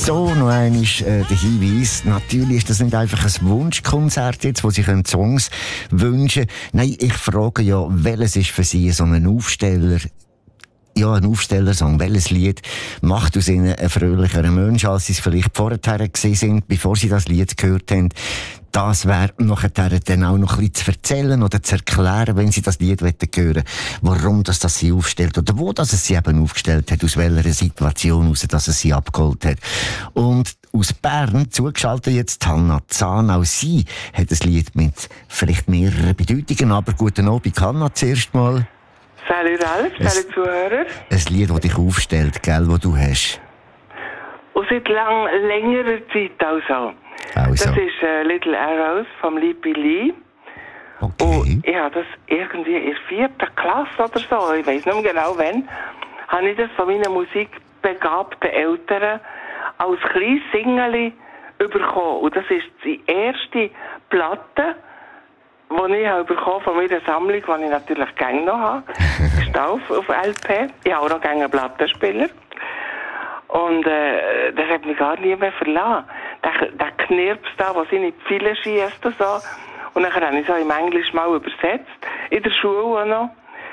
So, noch einmal der Hinweis. Natürlich ist das nicht einfach ein Wunschkonzert jetzt, wo Sie Songs wünschen können. Nein, ich frage ja, welches ist für Sie so ein Aufsteller? Ja, ein Aufstellersong. Welches Lied macht aus Ihnen einen fröhlicheren Mensch, als Sie es vielleicht vorher gewesen sind, bevor Sie das Lied gehört haben? Das wäre nachher dann auch noch ein bisschen zu erzählen oder zu erklären, wenn Sie das Lied hören wollen, warum das Sie aufstellt oder wo das es Sie eben aufgestellt hat, aus welcher Situation heraus, dass es Sie abgeholt hat. Und aus Bern zugeschaltet jetzt Hanna Zahn. Auch sie hat ein Lied mit vielleicht mehreren Bedeutungen, aber guten Abend, Hanna, zuerst mal. Salut Ralf, salut Zuhörer. Ein Lied, das dich aufstellt, gell, das du hast. Und seit längerer Zeit also. Das ist Little Arrows vom Lipi Lee. Okay. Und ja, das irgendwie in der 4. Klasse oder so, ich weiss nicht mehr genau wann, habe ich das von meinen musikbegabten Eltern als kleines Singerli bekommen. Und das ist die erste Platte, die ich bekommen von meiner Sammlung, die ich natürlich gerne noch habe. Stauf auf LP. Ich habe auch noch gerne einen Plattenspieler. Und das hat mich gar nie mehr verlassen. Der Knirps da, der seine Pfeile schiesst und so. Und dann habe ich so im Englisch mal übersetzt. In der Schule auch noch.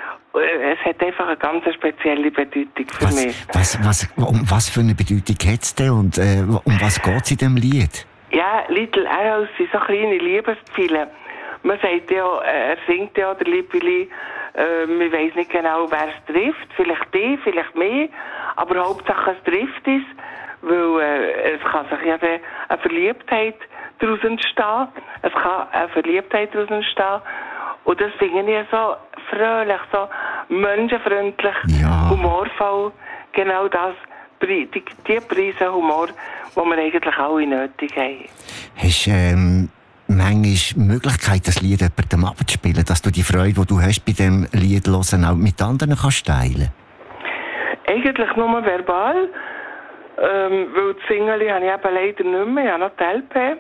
Es hat einfach eine ganz spezielle Bedeutung für mich. Um was für eine Bedeutung hat es denn und um was geht es in diesem Lied? Ja, Little Arrows sind so kleine Liebespfeile. Man sagt ja, er singt ja, der Lippili, man weiss nicht genau, wer es trifft. Vielleicht die, vielleicht mehr. Aber Hauptsache es trifft es, weil es kann sich ja eine Verliebtheit daraus entstehen. Es kann eine Verliebtheit daraus entstehen. Und das finde ich so fröhlich, so menschenfreundlich, ja. Humorvoll. Genau das, die Prise Humor, die wir eigentlich alle nötig haben. Hast manchmal Möglichkeit, das Lied jemandem abzuspielen, dass du die Freude, die du hast bei diesem Lied hören, auch mit anderen kannst teilen? Eigentlich nur verbal, weil das Single habe ich eben leider nicht mehr, ich habe noch die LP.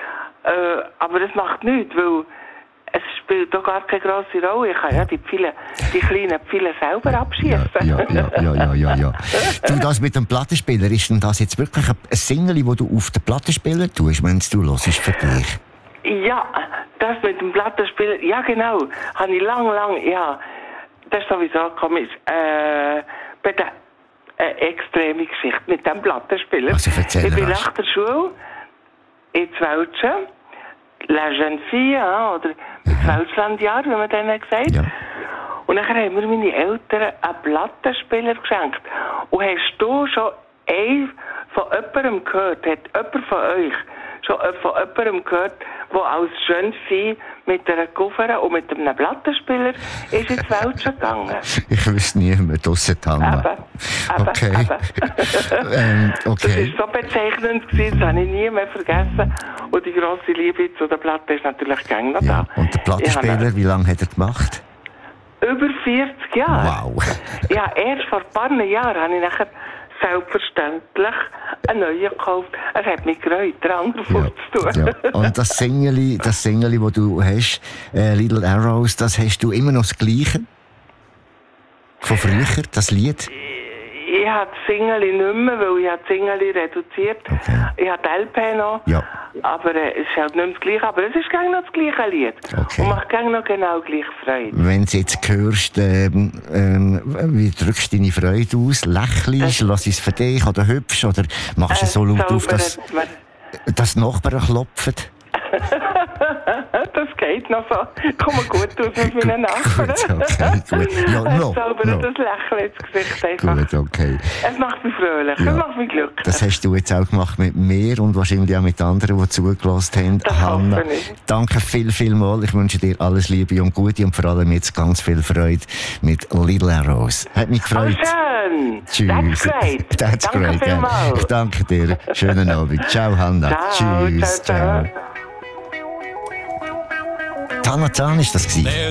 Aber das macht nichts, weil es spielt doch gar keine grosse Rolle. Ich kann ja die kleinen Pfeile selber abschießen. Ja. Du, das mit dem Plattenspieler, ist denn das jetzt wirklich ein Single, das du auf den Plattenspieler tust, wenn du hörst für dich? Ja, das mit dem Plattenspieler, ja genau, habe ich lang, ja, das ist sowieso komisch, bei der extreme Geschichte mit dem Plattenspieler. Also ich bin nach der Schule in Zwölschen, La Jeune Fille, oder Zwölschlandjahr, wie man denen gesagt. Ja. Und dann haben mir meine Eltern einen Plattenspieler geschenkt. Und hast du schon von jemandem gehört, hat jemand von euch schon von jemandem gehört, der als Jeune Fille mit einer Koffer und mit einem Plattenspieler ist ins Wäldchen gegangen? Ich wüsste niemand, ausser Hanna. Okay. Okay. Das war so bezeichnend, das habe ich nie mehr vergessen. Und die grosse Liebe zu der Platte ist natürlich gerne noch da. Und der Plattenspieler, wie lange hat er gemacht? Über 40 Jahre. Wow. Ja, erst vor ein paar Jahren habe ich nachher selbstverständlich einen neuen gekauft. Es hat mich gereut, den anderen vorzutun. Ja. Und das Single, das du hast, Little Arrows, das hast du immer noch das Gleiche? Von früher, das Lied? Ich habe das Single nicht mehr, weil ich das Single reduziert. Okay. Ich habe die LP noch, aber es ist halt nicht mehr das Gleiche. Aber es ist gerne noch das gleiche Lied. Okay. Und macht gerne noch genau gleich Freude. Wenn du jetzt hörst, wie drückst du deine Freude aus? Lächelst, lass es für dich oder hübsch? Oder machst du so laut auf, dass Nachbarn klopfen? Das geht noch so. Komm gut aus mit meinen Nachbarn. Gut. Ja, das Lächeln ins Gesicht einfach. Gut, okay. Es macht mich fröhlich, es macht mich glücklich. Das hast du jetzt auch gemacht mit mir und wahrscheinlich auch mit anderen, die zugelassen haben. Das Hanna, danke viel mal. Ich wünsche dir alles Liebe und Gute und vor allem jetzt ganz viel Freude mit Little Arrows. Hat mich gefreut. Oh, schön. Tschüss. That's great. Ich danke dir. Schönen Abend. Ciao, Hanna. Ciao. Tschüss. Ciao. Hanna Zahn ist das gewesen.